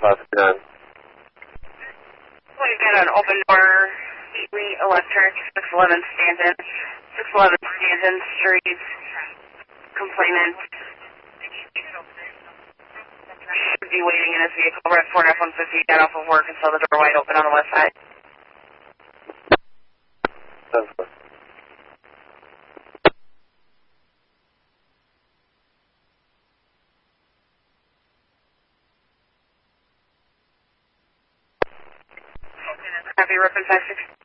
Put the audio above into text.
559. We've got an open door, Heatley Electric, 611 Stanton, 611 Stanton Street, complainant should be waiting in his vehicle, red Ford F-150, got off of work and saw the door wide open on the west side. Sounds good. Copy, Ripon 560.